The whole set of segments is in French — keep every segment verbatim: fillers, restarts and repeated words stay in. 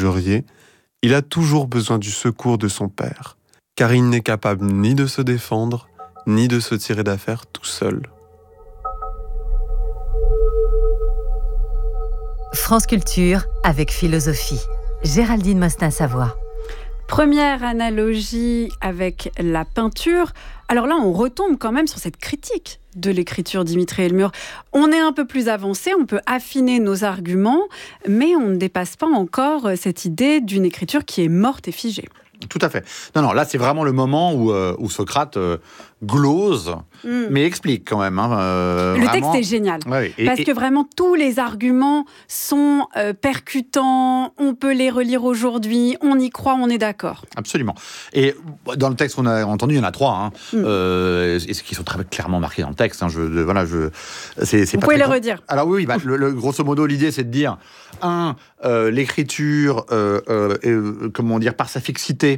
injurié, il a toujours besoin du secours de son père, car il n'est capable ni de se défendre, ni de se tirer d'affaire tout seul. France Culture avec philosophie. Géraldine Mostin-Savoie. Première analogie avec la peinture. Alors là, on retombe quand même sur cette critique de l'écriture d'Dimitri Elmur. On est un peu plus avancé, on peut affiner nos arguments, mais on ne dépasse pas encore cette idée d'une écriture qui est morte et figée. Tout à fait. Non, non, là, c'est vraiment le moment où, euh, où Socrate euh, glose, mm. mais explique quand même. Hein, euh, le vraiment... texte est génial, ouais, et, parce et... que vraiment, tous les arguments sont euh, percutants, on peut les relire aujourd'hui, on y croit, on est d'accord. Absolument. Et dans le texte qu'on a entendu, il y en a trois, hein, mm. euh, et qui sont très clairement marqués dans le texte. Hein, je, voilà, je, c'est, c'est Vous pas pouvez les con... redire. Alors oui, bah, le, le, grosso modo, l'idée, c'est de dire, un, euh, l'écriture, euh, euh, euh, comment dire, par sa fixité,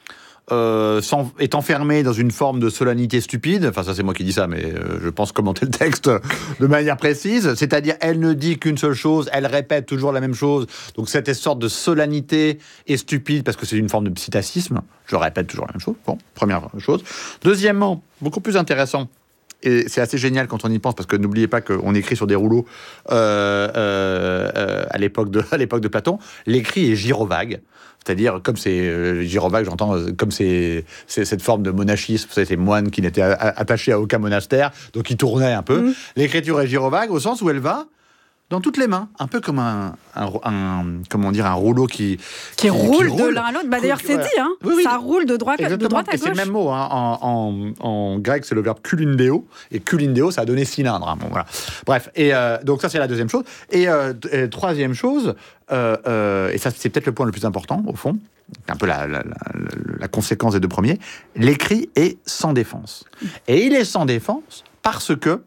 Euh, sans, est enfermé dans une forme de solennité stupide, enfin ça c'est moi qui dis ça, mais euh, je pense commenter le texte de manière précise, c'est-à-dire elle ne dit qu'une seule chose, elle répète toujours la même chose, donc cette sorte de solennité est stupide parce que c'est une forme de psittacisme, je répète toujours la même chose, bon, première chose. Deuxièmement, beaucoup plus intéressant, et c'est assez génial quand on y pense, parce que n'oubliez pas qu'on écrit sur des rouleaux euh, euh, euh, à, l'époque de, à l'époque de Platon, l'écrit est gyrovague. C'est-à-dire, comme c'est euh, gyrovague, j'entends, euh, comme c'est, c'est cette forme de monachisme, c'est ces moines qui n'étaient a- a- attachés à aucun monastère, donc ils tournaient un peu. Mmh. L'écriture est gyrovague au sens où elle va dans toutes les mains, un peu comme un, un, un comment dire, un rouleau qui qui, qui, roule, qui roule de l'un à l'autre. Bah d'ailleurs, c'est voilà. dit, hein. Oui, oui. Ça roule de droite, de droite à gauche. C'est le même mot, hein. en, en, en grec, c'est le verbe kulindéo, et kulindéo, ça a donné cylindre. Hein. Bon, voilà. Bref, et euh, donc ça c'est la deuxième chose. Et, euh, et troisième chose, euh, euh, et ça c'est peut-être le point le plus important au fond, un peu la, la, la, la conséquence des deux premiers. L'écrit est sans défense, et il est sans défense parce que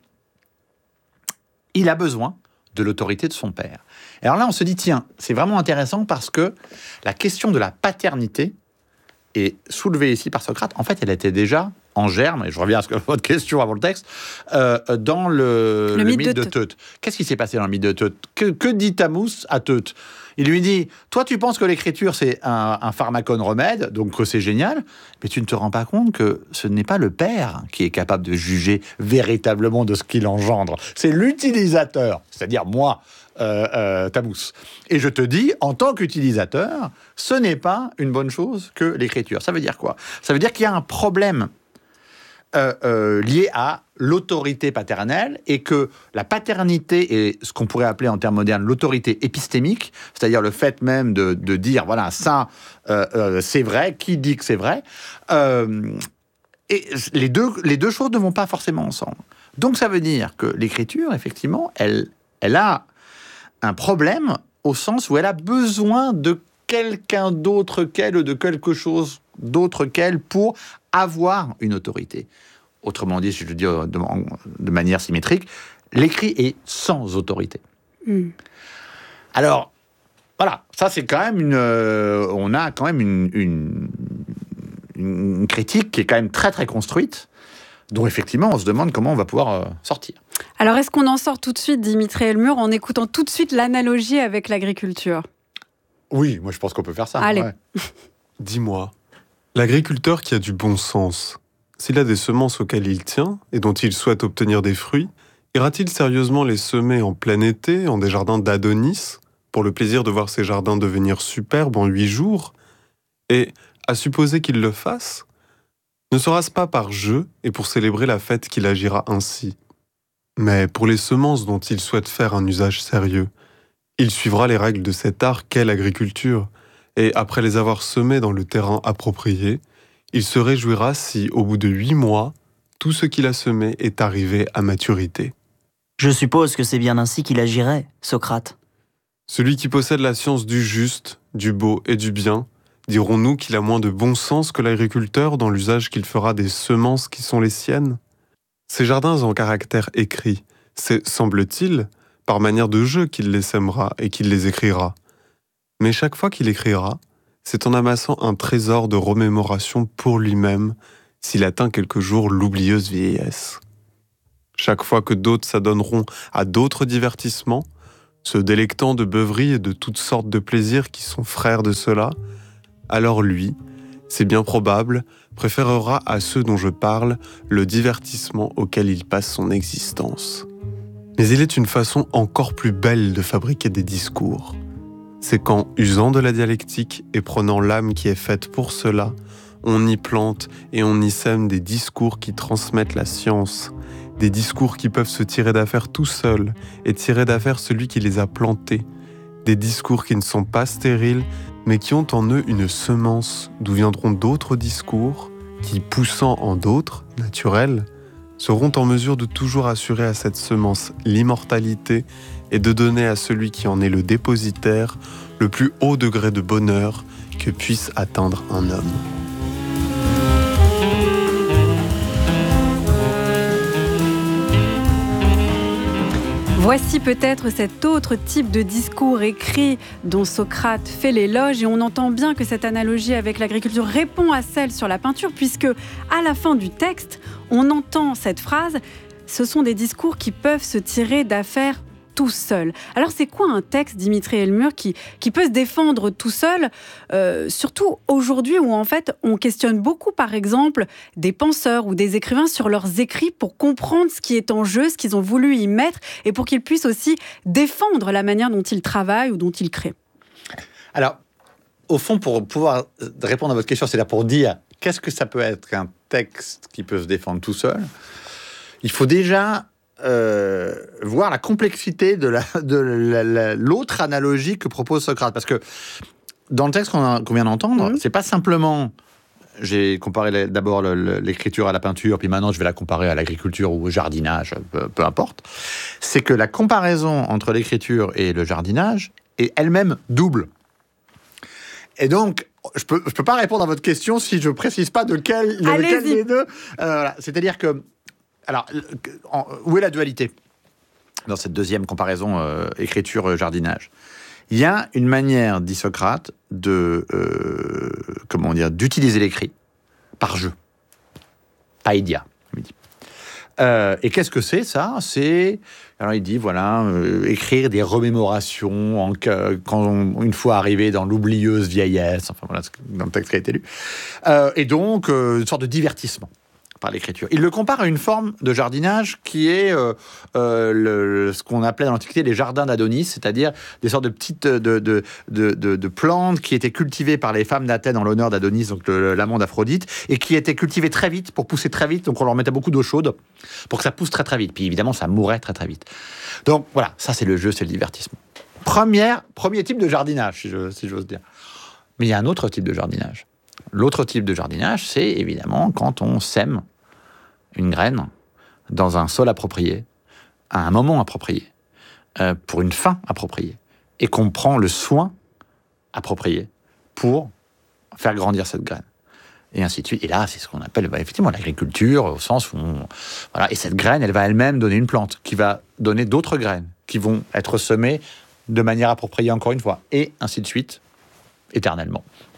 il a besoin de l'autorité de son père. Et alors là, on se dit, tiens, c'est vraiment intéressant parce que la question de la paternité est soulevée ici par Socrate. En fait, elle était déjà en germe, et je reviens à, ce que, à votre question avant le texte, euh, dans le, le, le mythe, mythe de, de Teut. Qu'est-ce qui s'est passé dans le mythe de Teut ? Que, que dit Thammuz à Teut ? Il lui dit, toi tu penses que l'écriture c'est un, un pharmacone remède, donc que c'est génial, mais tu ne te rends pas compte que ce n'est pas le père qui est capable de juger véritablement de ce qu'il engendre, c'est l'utilisateur, c'est-à-dire moi, euh, euh, Thammuz. Et je te dis, en tant qu'utilisateur, ce n'est pas une bonne chose que l'écriture. Ça veut dire quoi ? Ça veut dire qu'il y a un problème Euh, euh, lié à l'autorité paternelle et que la paternité est ce qu'on pourrait appeler en termes modernes l'autorité épistémique, c'est-à-dire le fait même de, de dire voilà ça euh, euh, c'est vrai, qui dit que c'est vrai, euh, et les deux, les deux choses ne vont pas forcément ensemble. Donc ça veut dire que l'écriture effectivement elle, elle a un problème au sens où elle a besoin de quelqu'un d'autre qu'elle ou de quelque chose d'autre qu'elle pour avoir une autorité. Autrement dit, si je dis de, de manière symétrique, l'écrit est sans autorité. Mm. Alors, voilà, ça c'est quand même une... Euh, on a quand même une, une, une critique qui est quand même très très construite, dont effectivement on se demande comment on va pouvoir euh, sortir. Alors est-ce qu'on en sort tout de suite, Dimitri Elmur, en écoutant tout de suite l'analogie avec l'agriculture ? Oui, moi je pense qu'on peut faire ça. Allez. Ouais. Dis-moi, l'agriculteur qui a du bon sens, s'il a des semences auxquelles il tient et dont il souhaite obtenir des fruits, ira-t-il sérieusement les semer en plein été, en des jardins d'Adonis, pour le plaisir de voir ces jardins devenir superbes en huit jours ? Et, à supposer qu'il le fasse, ne sera-ce pas par jeu et pour célébrer la fête qu'il agira ainsi ? Mais pour les semences dont il souhaite faire un usage sérieux, il suivra les règles de cet art qu'est l'agriculture, et après les avoir semées dans le terrain approprié, il se réjouira si, au bout de huit mois, tout ce qu'il a semé est arrivé à maturité. Je suppose que c'est bien ainsi qu'il agirait, Socrate. Celui qui possède la science du juste, du beau et du bien, dirons-nous qu'il a moins de bon sens que l'agriculteur dans l'usage qu'il fera des semences qui sont les siennes ? Ces jardins en caractère écrit, c'est, semble-t-il, par manière de jeu qu'il les sèmera et qu'il les écrira. Mais chaque fois qu'il écrira, c'est en amassant un trésor de remémoration pour lui-même s'il atteint quelque jour l'oublieuse vieillesse. Chaque fois que d'autres s'adonneront à d'autres divertissements, se délectant de beuveries et de toutes sortes de plaisirs qui sont frères de cela, alors lui, c'est bien probable, préférera à ceux dont je parle le divertissement auquel il passe son existence. Mais il est une façon encore plus belle de fabriquer des discours. C'est qu'en usant de la dialectique et prenant l'âme qui est faite pour cela, on y plante et on y sème des discours qui transmettent la science, des discours qui peuvent se tirer d'affaire tout seuls et tirer d'affaire celui qui les a plantés, des discours qui ne sont pas stériles, mais qui ont en eux une semence d'où viendront d'autres discours qui, poussant en d'autres, naturels, seront en mesure de toujours assurer à cette semence l'immortalité et de donner à celui qui en est le dépositaire le plus haut degré de bonheur que puisse atteindre un homme. Voici peut-être cet autre type de discours écrit dont Socrate fait l'éloge, et on entend bien que cette analogie avec l'agriculture répond à celle sur la peinture, puisque à la fin du texte, on entend cette phrase « Ce sont des discours qui peuvent se tirer d'affaire tout seul ». Alors c'est quoi un texte, Dimitri Elmur, qui, qui peut se défendre tout seul, euh, surtout aujourd'hui où en fait on questionne beaucoup par exemple des penseurs ou des écrivains sur leurs écrits pour comprendre ce qui est en jeu, ce qu'ils ont voulu y mettre, et pour qu'ils puissent aussi défendre la manière dont ils travaillent ou dont ils créent. Alors, au fond, pour pouvoir répondre à votre question, c'est là pour dire qu'est-ce que ça peut être qu'un texte qui peut se défendre tout seul. Il faut déjà Euh, voir la complexité de, la, de la, la, l'autre analogie que propose Socrate. Parce que dans le texte qu'on, a, qu'on vient d'entendre, mmh. c'est pas simplement... J'ai comparé les, d'abord le, le, l'écriture à la peinture, puis maintenant je vais la comparer à l'agriculture ou au jardinage, peu, peu importe. C'est que la comparaison entre l'écriture et le jardinage est elle-même double. Et donc, je peux, je peux pas répondre à votre question si je précise pas de quel, de lequel des deux... Euh, voilà. C'est-à-dire que Alors, en, où est la dualité dans cette deuxième comparaison euh, écriture-jardinage? Il y a une manière, dit Socrate, de, euh, comment dire, d'utiliser l'écrit par jeu. Païdia, il dit. Euh, et qu'est-ce que c'est, ça? C'est, alors il dit, voilà, euh, écrire des remémorations en, quand on, une fois arrivé dans l'oublieuse vieillesse, enfin voilà, dans le texte qui a été lu. Euh, et donc, euh, une sorte de divertissement par l'écriture. Il le compare à une forme de jardinage qui est euh, euh, le, ce qu'on appelait dans l'Antiquité les jardins d'Adonis, c'est-à-dire des sortes de petites de, de, de, de, de plantes qui étaient cultivées par les femmes d'Athènes en l'honneur d'Adonis, donc le, l'amant d'Aphrodite, et qui étaient cultivées très vite pour pousser très vite, donc on leur mettait beaucoup d'eau chaude pour que ça pousse très très vite. Puis évidemment, ça mourait très très vite. Donc voilà, ça c'est le jeu, c'est le divertissement. Première, premier type de jardinage, si, je, si j'ose dire. Mais il y a un autre type de jardinage. L'autre type de jardinage, c'est évidemment quand on sème une graine dans un sol approprié, à un moment approprié, euh, pour une fin appropriée, et qu'on prend le soin approprié pour faire grandir cette graine. Et ainsi de suite. Et là, c'est ce qu'on appelle bah, effectivement l'agriculture, au sens où... On, voilà. Et cette graine, elle va elle-même donner une plante, qui va donner d'autres graines, qui vont être semées de manière appropriée encore une fois, et ainsi de suite, éternellement.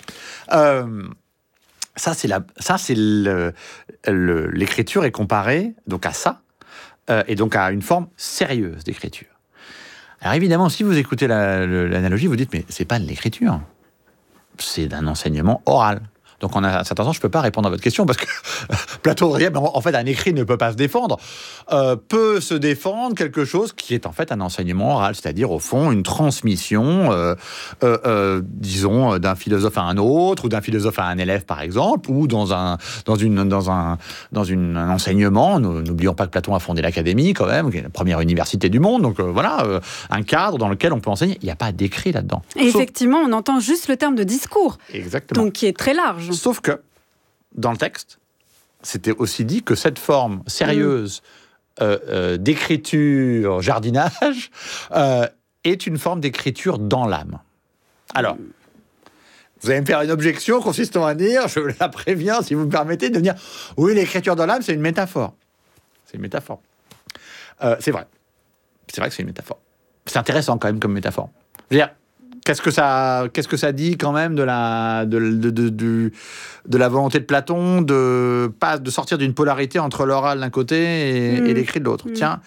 Euh, ça, c'est, la, ça, c'est le, le, l'écriture est comparée donc à ça, euh, et donc à une forme sérieuse d'écriture. Alors évidemment, si vous écoutez la, le, l'analogie, vous dites, mais c'est pas de l'écriture, c'est d'un enseignement oral. Donc, en un certain sens, je ne peux pas répondre à votre question parce que Platon dirait, en fait, un écrit ne peut pas se défendre. Euh, peut se défendre quelque chose qui est en fait un enseignement oral, c'est-à-dire, au fond, une transmission, euh, euh, euh, disons, d'un philosophe à un autre, ou d'un philosophe à un élève, par exemple, ou dans un, dans une, dans un, dans une, un enseignement. N'oublions pas que Platon a fondé l'Académie, quand même, qui est la première université du monde. Donc, euh, voilà, euh, un cadre dans lequel on peut enseigner. Il n'y a pas d'écrit là-dedans. Et Sauf... effectivement, on entend juste le terme de discours. Exactement. Donc, qui est très large. Sauf que, dans le texte, c'était aussi dit que cette forme sérieuse mmh. euh, euh, d'écriture, jardinage, euh, est une forme d'écriture dans l'âme. Alors, vous allez me faire une objection consistant à dire, je la préviens, si vous me permettez, de dire « Oui, l'écriture dans l'âme, c'est une métaphore. » C'est une métaphore. Euh, c'est vrai. C'est vrai que c'est une métaphore. C'est intéressant, quand même, comme métaphore. Je veux dire, Qu'est-ce que ça, qu'est-ce que ça dit quand même de la, de, de, de, de, de la volonté de Platon de, pas, de sortir d'une polarité entre l'oral d'un côté et, mmh. et l'écrit de l'autre. Mmh. Tiens,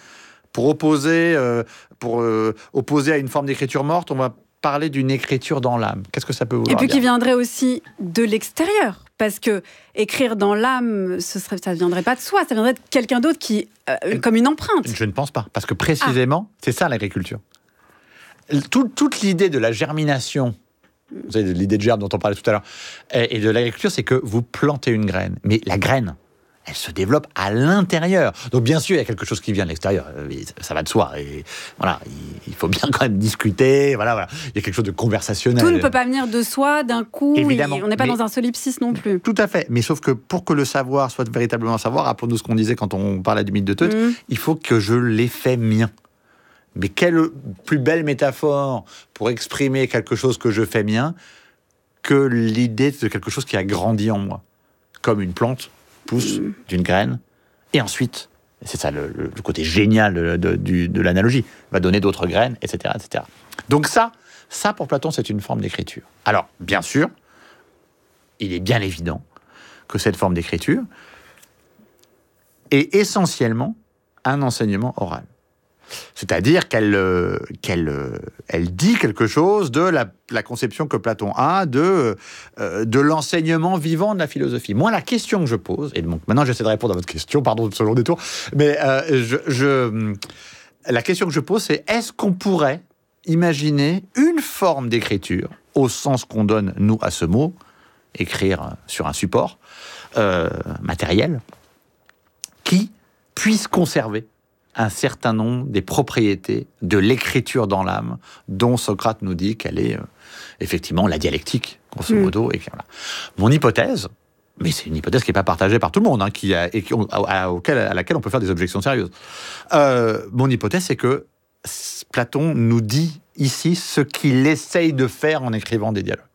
Pour opposer, euh, pour euh, opposer à une forme d'écriture morte, on va parler d'une écriture dans l'âme. Qu'est-ce que ça peut vouloir dire ? Et puis dire ? qui viendrait aussi de l'extérieur. Parce que écrire dans l'âme, ce serait, ça ne viendrait pas de soi, ça viendrait de quelqu'un d'autre qui, euh, comme une empreinte. Je ne pense pas, parce que précisément, ah. c'est ça l'agriculture. Tout, toute l'idée de la germination, vous savez, l'idée de germe dont on parlait tout à l'heure, et, et de l'agriculture, c'est que vous plantez une graine. Mais la graine, elle se développe à l'intérieur. Donc bien sûr, il y a quelque chose qui vient de l'extérieur. Ça va de soi. Et voilà, il faut bien quand même discuter. Voilà, voilà. Il y a quelque chose de conversationnel. Tout ne peut pas venir de soi d'un coup. Évidemment, on n'est pas dans un solipsisme non plus. Tout à fait. Mais sauf que pour que le savoir soit véritablement un savoir, rappelons-nous ce qu'on disait quand on parlait du mythe de Teut, mmh. il faut que je l'ai fait mien. Mais quelle plus belle métaphore pour exprimer quelque chose que je fais mien que l'idée de quelque chose qui a grandi en moi. Comme une plante pousse mmh. d'une graine, et ensuite, c'est ça le, le côté génial de, de, de, de l'analogie, va donner d'autres graines, et cetera, et cetera. Donc ça, ça pour Platon, c'est une forme d'écriture. Alors, bien sûr, il est bien évident que cette forme d'écriture est essentiellement un enseignement oral. C'est-à-dire qu'elle, euh, qu'elle euh, elle dit quelque chose de la, la conception que Platon a de, euh, de l'enseignement vivant de la philosophie. Moi, la question que je pose, et donc maintenant j'essaie de répondre à votre question, pardon de ce long détour, mais euh, je, je, la question que je pose, c'est est-ce qu'on pourrait imaginer une forme d'écriture, au sens qu'on donne, nous, à ce mot, écrire sur un support euh, matériel, qui puisse conserver un certain nombre des propriétés de l'écriture dans l'âme, dont Socrate nous dit qu'elle est euh, effectivement la dialectique, grosso modo. Mmh. Et voilà. Mon hypothèse, mais c'est une hypothèse qui n'est pas partagée par tout le monde, hein, qui a, et qui, à, à, auquel, à laquelle on peut faire des objections sérieuses. Euh, mon hypothèse, c'est que Platon nous dit ici ce qu'il essaye de faire en écrivant des dialogues.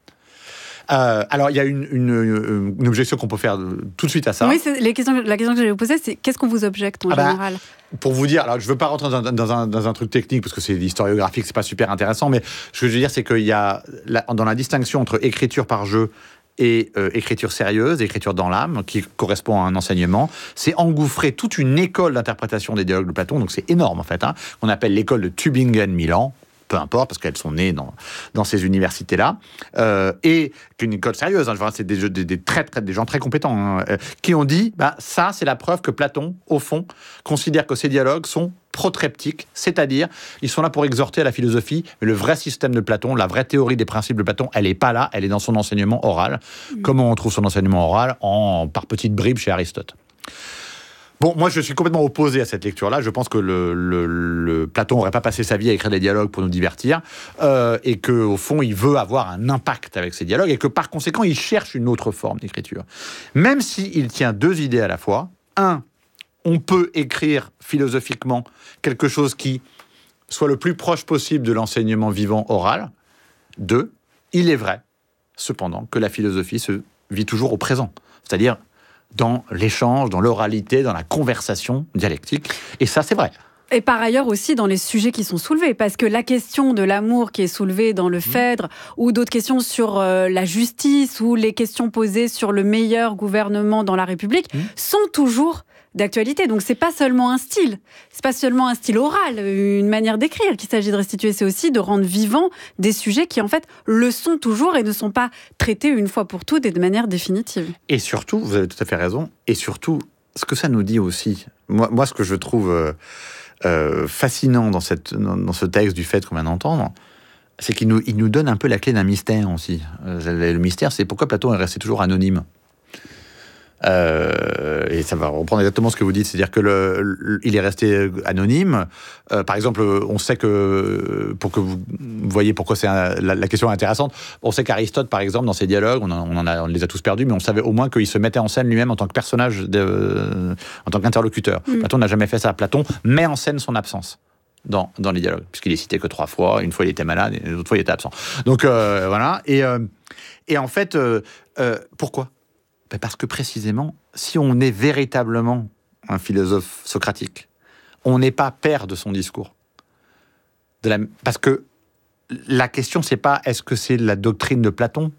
Euh, alors, il y a une, une, une objection qu'on peut faire tout de suite à ça. Oui, c'est les questions, la question que j'allais vous poser, c'est qu'est-ce qu'on vous objecte en ah général bah, Pour vous dire, alors je ne veux pas rentrer dans, dans, un, dans un truc technique, parce que c'est historiographique, c'est pas super intéressant, mais ce que je veux dire, c'est qu'il y a, la, dans la distinction entre écriture par jeu et euh, écriture sérieuse, écriture dans l'âme, qui correspond à un enseignement, c'est engouffrer toute une école d'interprétation des dialogues de Platon, donc c'est énorme en fait, hein, qu'on appelle l'école de Tübingen-Milan, peu importe, parce qu'elles sont nées dans, dans ces universités-là, euh, et qu'une école sérieuse, hein, c'est des, des, des, très, très, des gens très compétents, hein, euh, qui ont dit, bah, ça, c'est la preuve que Platon, au fond, considère que ces dialogues sont protreptiques, c'est-à-dire, ils sont là pour exhorter à la philosophie, mais le vrai système de Platon, la vraie théorie des principes de Platon, elle n'est pas là, elle est dans son enseignement oral. Mmh. Comment on trouve son enseignement oral ? En, par petites bribes chez Aristote. Bon, moi, je suis complètement opposé à cette lecture-là. Je pense que le, le, le Platon n'aurait pas passé sa vie à écrire des dialogues pour nous divertir, euh, et qu'au fond, il veut avoir un impact avec ces dialogues, et que par conséquent, il cherche une autre forme d'écriture. Même s'il tient deux idées à la fois. Un, on peut écrire philosophiquement quelque chose qui soit le plus proche possible de l'enseignement vivant oral. Deux, il est vrai, cependant, que la philosophie se vit toujours au présent. C'est-à-dire dans l'échange, dans l'oralité, dans la conversation dialectique. Et ça, c'est vrai. Et par ailleurs aussi dans les sujets qui sont soulevés, parce que la question de l'amour qui est soulevée dans le Phèdre, mmh. ou d'autres questions sur euh, la justice, ou les questions posées sur le meilleur gouvernement dans la République, mmh. sont toujours d'actualité. Donc c'est pas seulement un style, c'est pas seulement un style oral, une manière d'écrire qu'il s'agit de restituer, c'est aussi de rendre vivants des sujets qui en fait le sont toujours et ne sont pas traités une fois pour toutes et de manière définitive. Et surtout, vous avez tout à fait raison, et surtout, ce que ça nous dit aussi, moi, moi ce que je trouve euh, euh, fascinant dans, cette, dans, dans ce texte du Phèdre qu'on vient d'entendre, c'est qu'il nous, il nous donne un peu la clé d'un mystère aussi. Euh, le mystère, c'est pourquoi Platon est resté toujours anonyme. Euh, et ça va reprendre exactement ce que vous dites, c'est-à-dire que le, le, il est resté anonyme. Euh, par exemple, on sait que, pour que vous voyez pourquoi c'est un, la, la question est intéressante, on sait qu'Aristote, par exemple, dans ses dialogues, on, en, on, en a, on les a tous perdus, mais on savait au moins qu'il se mettait en scène lui-même en tant que personnage, de, euh, en tant qu'interlocuteur. Mmh. Platon n'a jamais fait ça. Platon met en scène son absence dans, dans les dialogues, puisqu'il est cité que trois fois. Une fois, il était malade, et l'autre fois, il était absent. Donc, euh, voilà. Et, euh, et en fait, euh, euh, pourquoi ? Parce que précisément, si on est véritablement un philosophe socratique, on n'est pas père de son discours. De la... Parce que la question, c'est pas est-ce que c'est la doctrine de Platon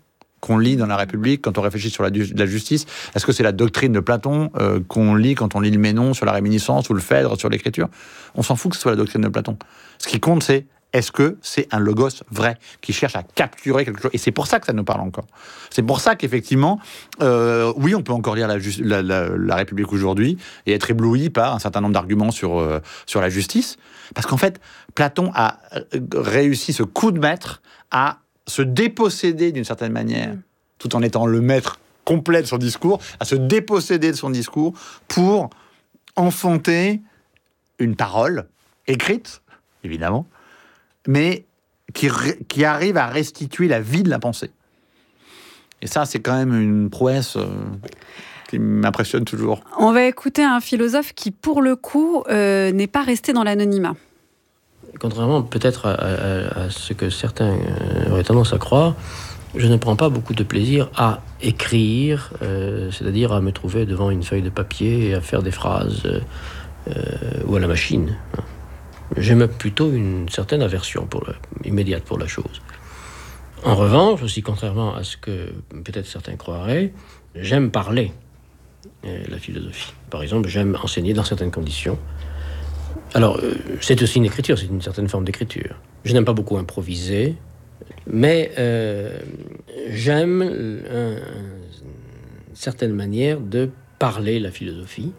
qu'on lit dans la République quand on réfléchit sur la, la justice? Est-ce que c'est la doctrine de Platon euh, qu'on lit quand on lit le Ménon sur la réminiscence ou le Phèdre sur l'écriture? On s'en fout que ce soit la doctrine de Platon. Ce qui compte, c'est est-ce que c'est un logos vrai qui cherche à capturer quelque chose? Et c'est pour ça que ça nous parle encore. C'est pour ça qu'effectivement, euh, oui, on peut encore lire la, la, la, la République aujourd'hui et être ébloui par un certain nombre d'arguments sur, euh, sur la justice. Parce qu'en fait, Platon a réussi ce coup de maître à se déposséder d'une certaine manière, tout en étant le maître complet de son discours, à se déposséder de son discours pour enfanter une parole écrite, évidemment, mais qui, qui arrive à restituer la vie de la pensée. Et ça, c'est quand même une prouesse euh, qui m'impressionne toujours. On va écouter un philosophe qui, pour le coup, euh, n'est pas resté dans l'anonymat. Contrairement peut-être à, à, à ce que certains auraient tendance à croire, je ne prends pas beaucoup de plaisir à écrire, euh, c'est-à-dire à me trouver devant une feuille de papier et à faire des phrases euh, ou à la machine. J'aime plutôt une certaine aversion pour le, immédiate pour la chose. En revanche, aussi contrairement à ce que peut-être certains croiraient, j'aime parler euh, la philosophie. Par exemple, j'aime enseigner dans certaines conditions. Alors, euh, c'est aussi une écriture, c'est une certaine forme d'écriture. Je n'aime pas beaucoup improviser, mais euh, j'aime un, une certaine manière de parler la philosophie,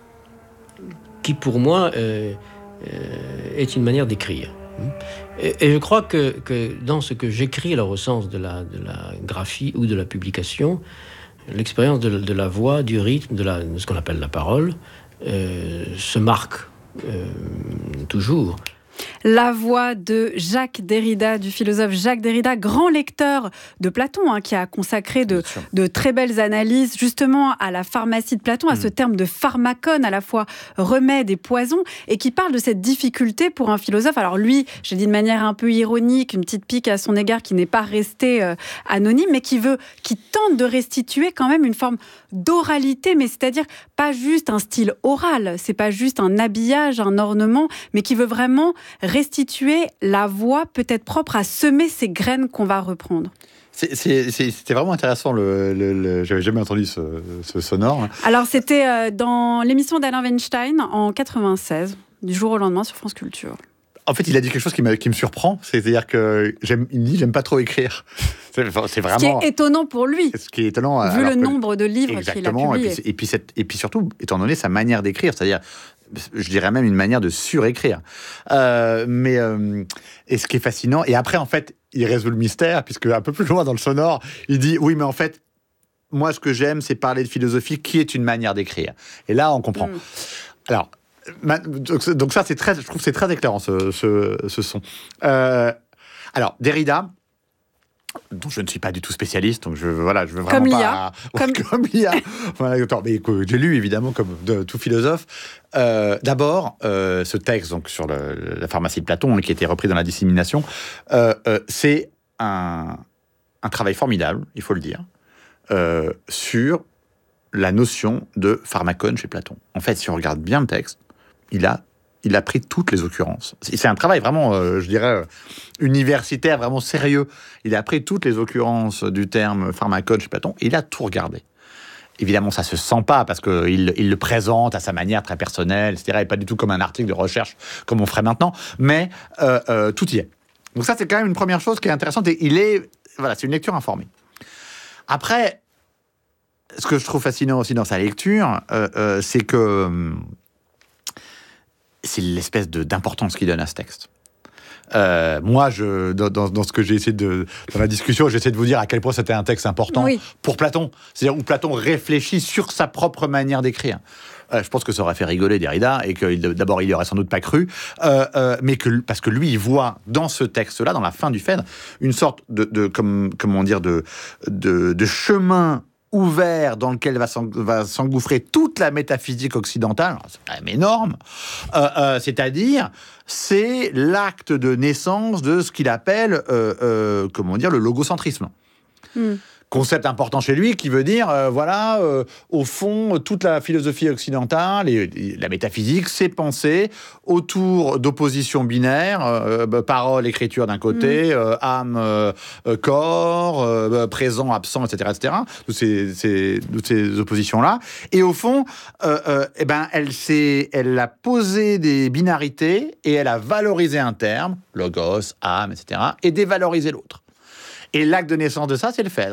qui pour moi euh, euh, est une manière d'écrire. Et, et je crois que, que dans ce que j'écris, alors au sens de la, de la graphie ou de la publication, l'expérience de, de la voix, du rythme, de, la, de ce qu'on appelle la parole, euh, se marque euh, toujours. La voix de Jacques Derrida, du philosophe Jacques Derrida, grand lecteur de Platon, hein, qui a consacré de, de très belles analyses justement à la pharmacie de Platon, à mmh. ce terme de pharmacone, à la fois remède et poison, et qui parle de cette difficulté pour un philosophe. Alors lui, j'ai dit de manière un peu ironique, une petite pique à son égard, qui n'est pas resté euh, anonyme, mais qui veut, qui tente de restituer quand même une forme d'oralité, mais c'est-à-dire pas juste un style oral, c'est pas juste un habillage, un ornement, mais qui veut vraiment restituer la voix peut-être propre à semer ces graines qu'on va reprendre. C'est, c'est, c'est, c'était vraiment intéressant, le, le, le, j'avais jamais entendu ce, ce sonore. Alors c'était euh, dans l'émission d'Alain Weinstein en quatre-vingt-seize, du jour au lendemain sur France Culture. En fait, il a dit quelque chose qui me, qui me surprend, c'est-à-dire que j'aime, il dit j'aime pas trop écrire. C'est, c'est vraiment. Ce qui est étonnant pour lui. Ce qui est étonnant, vu le nombre de livres qu'il a publiés. Et puis, et puis, cette, et puis surtout, étant donné sa manière d'écrire, c'est-à-dire, je dirais même une manière de surécrire. Euh, mais euh, et ce qui est fascinant, et après en fait, il résout le mystère, puisque un peu plus loin dans le sonore, il dit oui, mais en fait, moi, ce que j'aime, c'est parler de philosophie, qui est une manière d'écrire. Et là, on comprend. Mm. Alors. Donc ça, c'est très, je trouve que c'est très éclairant, ce, ce, ce son. Euh, alors, Derrida, dont je ne suis pas du tout spécialiste, donc je, voilà, je veux vraiment comme pas... Comme... comme l'I A. Voilà, mais que j'ai lu, évidemment, comme de, tout philosophe. Euh, d'abord, euh, ce texte donc, sur le, la pharmacie de Platon, qui a été repris dans la dissémination, euh, euh, c'est un, un travail formidable, il faut le dire, euh, sur la notion de pharmacone chez Platon. En fait, si on regarde bien le texte, il a, il a pris toutes les occurrences. C'est un travail vraiment, euh, je dirais, euh, universitaire, vraiment sérieux. Il a pris toutes les occurrences du terme pharmacone chez Platon et il a tout regardé. Évidemment, ça se sent pas parce qu'il il le présente à sa manière très personnelle, et cetera. Et pas du tout comme un article de recherche comme on ferait maintenant, mais euh, euh, tout y est. Donc ça, c'est quand même une première chose qui est intéressante et il est, voilà, c'est une lecture informée. Après, ce que je trouve fascinant aussi dans sa lecture, euh, euh, c'est que euh, c'est l'espèce de, d'importance qu'il donne à ce texte. Euh, moi, je, dans, dans, dans ce que j'ai essayé de... Dans la discussion, j'essaie de vous dire à quel point c'était un texte important oui. pour Platon. C'est-à-dire où Platon réfléchit sur sa propre manière d'écrire. Euh, je pense que ça aurait fait rigoler Derrida et que d'abord, il n'y aurait sans doute pas cru. Euh, euh, mais que, parce que lui, il voit dans ce texte-là, dans la fin du Phèdre, une sorte de... de comme, comment dire, de, de, de chemin ouvert dans lequel va, s'eng- va s'engouffrer toute la métaphysique occidentale, c'est quand même énorme, euh, euh, c'est-à-dire, c'est l'acte de naissance de ce qu'il appelle, euh, euh, comment dire, le logocentrisme. Mm. Concept important chez lui qui veut dire, euh, voilà, euh, au fond, toute la philosophie occidentale et, et la métaphysique s'est pensée autour d'oppositions binaires, euh, bah, parole, écriture d'un côté, mmh. euh, âme, euh, corps, euh, présent, absent, et cetera, et cetera. Toutes ces, ces, toutes ces oppositions-là. Et au fond, euh, euh, eh ben, elle, s'est, elle a posé des binarités et elle a valorisé un terme, logos, âme, et cetera, et dévalorisé l'autre. Et l'acte de naissance de ça, c'est le phèdre.